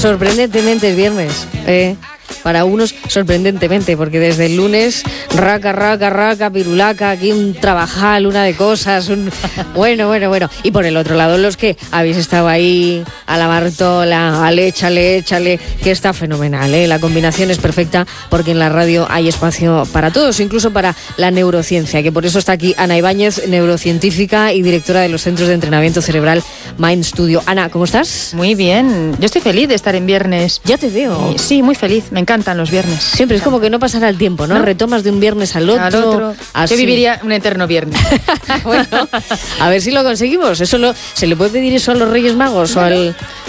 Sorprendentemente es viernes, para unos sorprendentemente, porque desde el lunes raca, pirulaca, aquí un trabajal, una de cosas, bueno. Y por el otro lado, los que habéis estado ahí a la Bartola, échale, que está fenomenal, la combinación es perfecta, porque en la radio hay espacio para todos, incluso para la neurociencia, que por eso está aquí Ana Ibáñez, neurocientífica y directora de los centros de entrenamiento cerebral Mind Studio. Ana, ¿cómo estás? Muy bien, yo estoy feliz de estar en viernes. Ya te veo. Sí, muy feliz, me encantan los viernes. Siempre es como que no pasará el tiempo, ¿no? Retomas de un viernes al otro. Yo viviría un eterno viernes. Bueno, a ver si lo conseguimos. ¿Se le puede pedir eso a los Reyes Magos o al